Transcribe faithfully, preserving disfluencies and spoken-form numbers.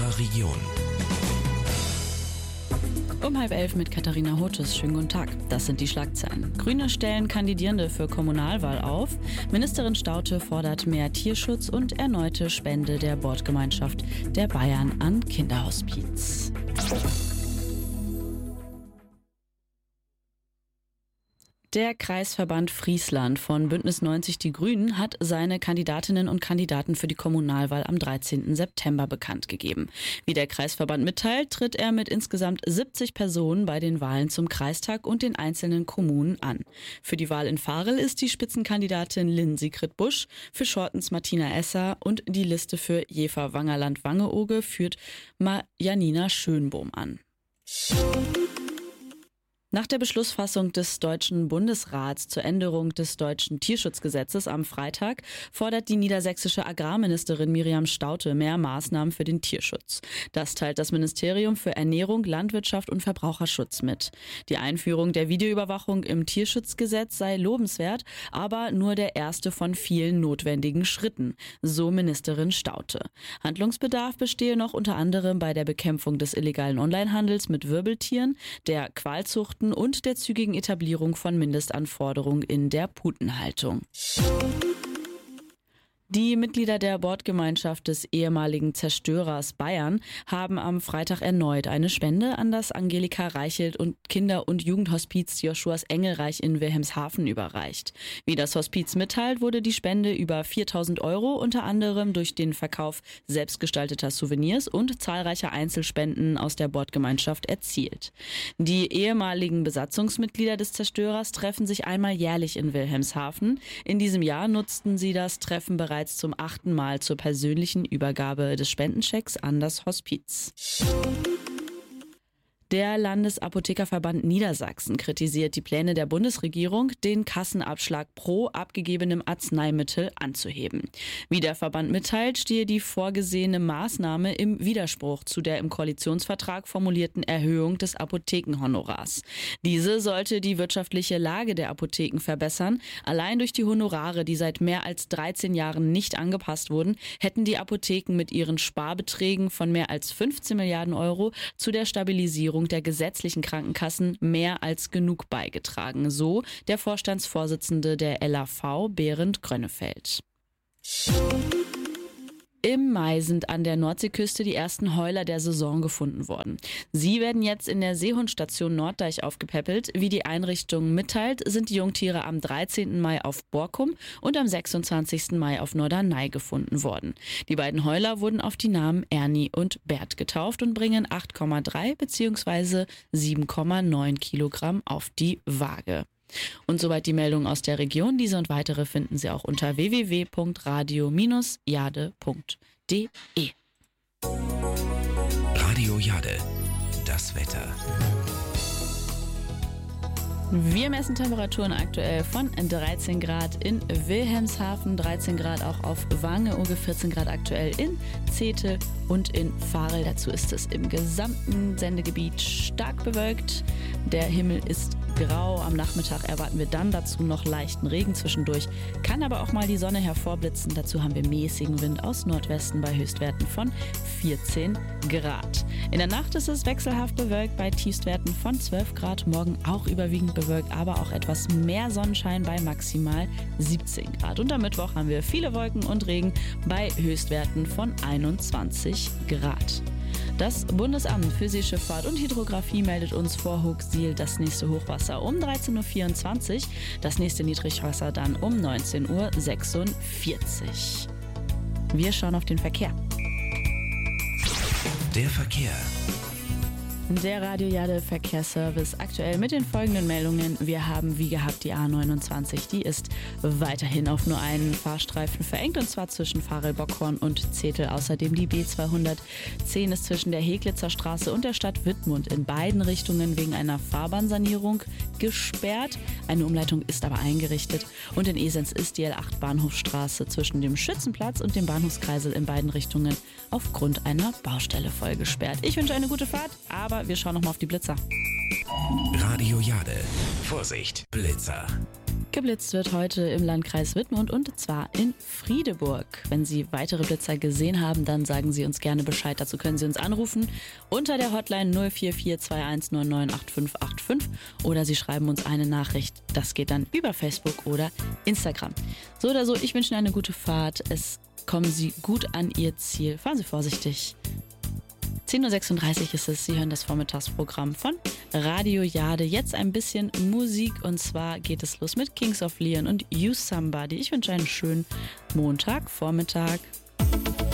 Ihrer Region. Um halb elf mit Katharina Hotes. Schönen guten Tag. Das sind die Schlagzeilen. Grüne stellen Kandidierende für Kommunalwahl auf. Ministerin Staudte fordert mehr Tierschutz und erneute Spende der Bordgemeinschaft der Bayern an Kinderhospiz. Der Kreisverband Friesland von Bündnis neunzig Die Grünen hat seine Kandidatinnen und Kandidaten für die Kommunalwahl am dreizehnten September bekannt gegeben. Wie der Kreisverband mitteilt, tritt er mit insgesamt siebzig Personen bei den Wahlen zum Kreistag und den einzelnen Kommunen an. Für die Wahl in Varel ist die Spitzenkandidatin Lynn Sigrid Busch, für Schortens Martina Esser und die Liste für Jever Wangerland Wangeoge führt Janina Schönbohm an. Nach der Beschlussfassung des Deutschen Bundesrats zur Änderung des deutschen Tierschutzgesetzes am Freitag fordert die niedersächsische Agrarministerin Miriam Staudte mehr Maßnahmen für den Tierschutz. Das teilt das Ministerium für Ernährung, Landwirtschaft und Verbraucherschutz mit. Die Einführung der Videoüberwachung im Tierschutzgesetz sei lobenswert, aber nur der erste von vielen notwendigen Schritten, so Ministerin Staudte. Handlungsbedarf bestehe noch unter anderem bei der Bekämpfung des illegalen Onlinehandels mit Wirbeltieren, der Qualzuchten und der zügigen Etablierung von Mindestanforderungen in der Putenhaltung. Die Mitglieder der Bordgemeinschaft des ehemaligen Zerstörers Bayern haben am Freitag erneut eine Spende an das Angelika Reichelt und Kinder- und Jugendhospiz Joschuas Engelreich in Wilhelmshaven überreicht. Wie das Hospiz mitteilt, wurde die Spende über viertausend Euro unter anderem durch den Verkauf selbstgestalteter Souvenirs und zahlreicher Einzelspenden aus der Bordgemeinschaft erzielt. Die ehemaligen Besatzungsmitglieder des Zerstörers treffen sich einmal jährlich in Wilhelmshaven. In diesem Jahr nutzten sie das Treffen bereits zum achten Mal zur persönlichen Übergabe des Spendenchecks an das Hospiz. Der Landesapothekerverband Niedersachsen kritisiert die Pläne der Bundesregierung, den Kassenabschlag pro abgegebenem Arzneimittel anzuheben. Wie der Verband mitteilt, stehe die vorgesehene Maßnahme im Widerspruch zu der im Koalitionsvertrag formulierten Erhöhung des Apothekenhonorars. Diese sollte die wirtschaftliche Lage der Apotheken verbessern. Allein durch die Honorare, die seit mehr als dreizehn Jahren nicht angepasst wurden, hätten die Apotheken mit ihren Sparbeträgen von mehr als fünfzehn Milliarden Euro zu der Stabilisierung der gesetzlichen Krankenkassen mehr als genug beigetragen, so der Vorstandsvorsitzende der L A V, Berend Grönnefeld. Im Mai sind an der Nordseeküste die ersten Heuler der Saison gefunden worden. Sie werden jetzt in der Seehundstation Norddeich aufgepäppelt. Wie die Einrichtung mitteilt, sind die Jungtiere am dreizehnten Mai auf Borkum und am sechsundzwanzigsten Mai auf Norderney gefunden worden. Die beiden Heuler wurden auf die Namen Ernie und Bert getauft und bringen acht Komma drei bzw. sieben Komma neun Kilogramm auf die Waage. Und soweit die Meldungen aus der Region. Diese und weitere finden Sie auch unter w w w punkt radio Bindestrich jade punkt de. Radio Jade, das Wetter. Wir messen Temperaturen aktuell von dreizehn Grad in Wilhelmshaven, dreizehn Grad auch auf Wangeoge, vierzehn Grad aktuell in Zetel und in Varel. Dazu ist es im gesamten Sendegebiet stark bewölkt. Der Himmel ist grau. Am Nachmittag erwarten wir dann dazu noch leichten Regen zwischendurch. Kann aber auch mal die Sonne hervorblitzen. Dazu haben wir mäßigen Wind aus Nordwesten bei Höchstwerten von vierzehn Grad. In der Nacht ist es wechselhaft bewölkt bei Tiefstwerten von zwölf Grad. Morgen auch überwiegend bewölkt, aber auch etwas mehr Sonnenschein bei maximal siebzehn Grad. Und am Mittwoch haben wir viele Wolken und Regen bei Höchstwerten von einundzwanzig Grad. Das Bundesamt für Seeschifffahrt und Hydrographie meldet uns vor Hooksiel das nächste Hochwasser um dreizehn Uhr vierundzwanzig, das nächste Niedrigwasser dann um neunzehn Uhr sechsundvierzig. Wir schauen auf den Verkehr. Der Verkehr. Der Radio Jade Verkehrsservice aktuell mit den folgenden Meldungen. Wir haben wie gehabt die A neunundzwanzig, die ist weiterhin auf nur einen Fahrstreifen verengt und zwar zwischen Varel-Bockhorn und Zetel. Außerdem die B zweihundertzehn ist zwischen der Heglitzer Straße und der Stadt Wittmund in beiden Richtungen wegen einer Fahrbahnsanierung gesperrt. Eine Umleitung ist aber eingerichtet und in Esens ist die L acht Bahnhofstraße zwischen dem Schützenplatz und dem Bahnhofskreisel in beiden Richtungen aufgrund einer Baustelle voll gesperrt. Ich wünsche eine gute Fahrt, aber wir schauen nochmal auf die Blitzer. Radio Jade. Vorsicht, Blitzer. Geblitzt wird heute im Landkreis Wittmund und zwar in Friedeburg. Wenn Sie weitere Blitzer gesehen haben, dann sagen Sie uns gerne Bescheid. Dazu können Sie uns anrufen unter der Hotline null vier vier zwei eins neun neun acht fünf acht fünf oder Sie schreiben uns eine Nachricht. Das geht dann über Facebook oder Instagram. So oder so, ich wünsche Ihnen eine gute Fahrt. Es kommen Sie gut an Ihr Ziel. Fahren Sie vorsichtig. zehn Uhr sechsunddreißig ist es. Sie hören das Vormittagsprogramm von Radio Jade. Jetzt ein bisschen Musik und zwar geht es los mit Kings of Leon und You Somebody. Ich wünsche einen schönen Montagvormittag.